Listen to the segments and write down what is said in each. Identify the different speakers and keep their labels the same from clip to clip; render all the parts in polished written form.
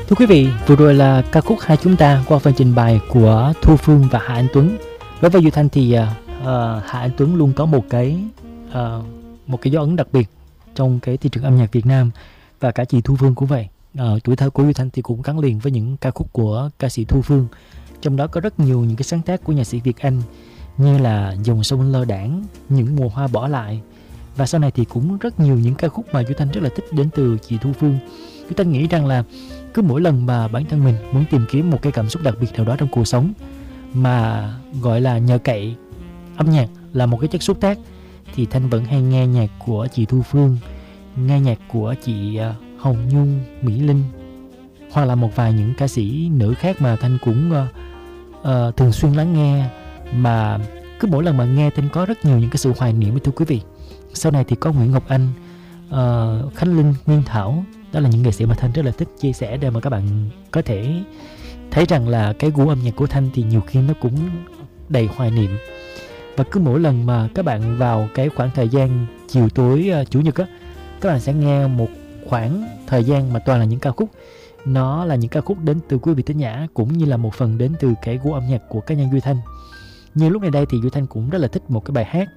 Speaker 1: Thưa quý vị, vừa rồi là ca khúc Hai Chúng Ta qua phần trình bày của Thu Phương và Hà Anh Tuấn. Đối với Duy Thanh thì Hà Anh Tuấn luôn có một cái dấu ấn đặc biệt trong cái thị trường âm nhạc Việt Nam, và cả chị Thu Phương cũng vậy. Tuổi thơ của Duy Thanh thì cũng gắn liền với những ca khúc của ca sĩ Thu Phương. Trong đó có rất nhiều những cái sáng tác của nhạc sĩ Việt Anh như là Dòng Sông Lơ Đãng, Những Mùa Hoa Bỏ Lại, và sau này thì cũng rất nhiều những ca khúc mà Duy Thanh rất là thích đến từ chị Thu Phương. Duy Thanh nghĩ rằng là cứ mỗi lần mà bản thân mình muốn tìm kiếm một cái cảm xúc đặc biệt nào đó trong cuộc sống, mà gọi là nhờ cậy âm nhạc là một cái chất xúc tác, thì Thanh vẫn hay nghe nhạc của chị Thu Phương, nghe nhạc của chị Hồng Nhung, Mỹ Linh, hoặc là một vài những ca sĩ nữ khác mà Thanh cũng thường xuyên lắng nghe. Mà cứ mỗi lần mà nghe Thanh có rất nhiều những cái sự hoài niệm, thưa quý vị. Sau này thì có Nguyễn Ngọc Anh, Khánh Linh, Nguyên Thảo. Đó là những nghệ sĩ mà Thanh rất là thích chia sẻ, để mà các bạn có thể thấy rằng là cái gu âm nhạc của Thanh thì nhiều khi nó cũng đầy hoài niệm. Và cứ mỗi lần mà các bạn vào cái khoảng thời gian chiều tối chủ nhật á, các bạn sẽ nghe một khoảng thời gian mà toàn là những ca khúc. Nó là những ca khúc đến từ quý vị thính giả, cũng như là một phần đến từ cái gu âm nhạc của cá nhân Duy Thanh. Như lúc này đây thì Duy Thanh cũng rất là thích một cái bài hát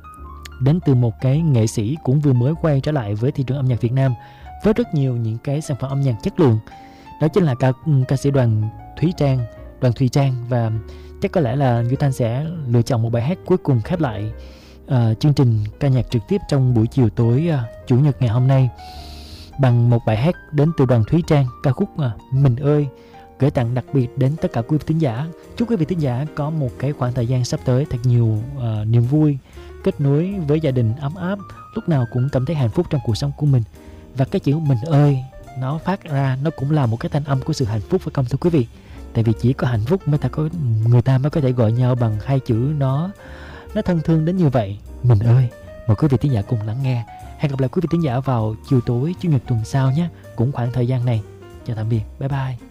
Speaker 1: đến từ một cái nghệ sĩ cũng vừa mới quay trở lại với thị trường âm nhạc Việt Nam với rất nhiều những cái sản phẩm âm nhạc chất lượng. Đó chính là ca sĩ Đoàn Thùy Trang. Và chắc có lẽ là Duy Thanh sẽ lựa chọn một bài hát cuối cùng khép lại chương trình ca nhạc trực tiếp trong buổi chiều tối chủ nhật ngày hôm nay, bằng một bài hát đến từ Đoàn Thùy Trang, ca khúc Mình Ơi, gửi tặng đặc biệt đến tất cả quý vị thính giả. Chúc quý vị thính giả có một cái khoảng thời gian sắp tới thật nhiều niềm vui, kết nối với gia đình ấm áp, lúc nào cũng cảm thấy hạnh phúc trong cuộc sống của mình. Và cái chữ Mình Ơi nó phát ra, nó cũng là một cái thanh âm của sự hạnh phúc, phải không thưa quý vị? Tại vì chỉ có hạnh phúc người ta mới có thể gọi nhau bằng hai chữ nó thân thương đến như vậy, Mình Ơi. Mời quý vị thính giả cùng lắng nghe. Hẹn gặp lại quý vị thính giả vào chiều tối chủ nhật tuần sau nhé, cũng khoảng thời gian này. Chào tạm biệt, bye bye.